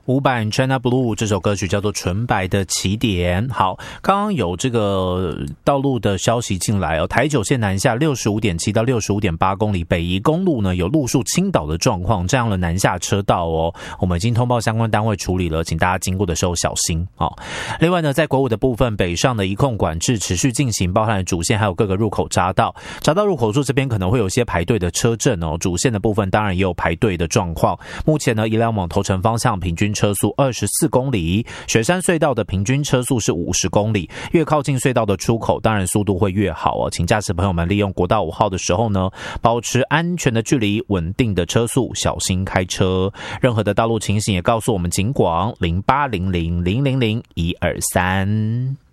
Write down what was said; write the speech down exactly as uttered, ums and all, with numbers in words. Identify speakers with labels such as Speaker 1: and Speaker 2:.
Speaker 1: 伍佰 China Blue 这首歌曲叫做纯白的起点。好，刚刚有这个道路的消息进来哦，台九线南下 六十五点七 到 六十五点八 公里，北宜公路呢有路树倾倒的状况，这样的南下车道哦，我们已经通报相关单位处理了，请大家经过的时候小心哦。另外呢，在国五的部分，北上的移控管制持续进行，包含主线还有各个入口匝道，匝道入口处这边可能会有一些排队的车阵哦，主线的部分当然也有排队的状况。目前呢，宜兰往头城方向平均车速二十四公里，雪山隧道的平均车速是五十公里，越靠近隧道的出口，当然速度会越好哦。请驾驶朋友们利用国道五号的时候呢，保持安全的距离，稳定的车速，小心开车。任何的道路情形也告诉我们警广零八零零零零零一二三。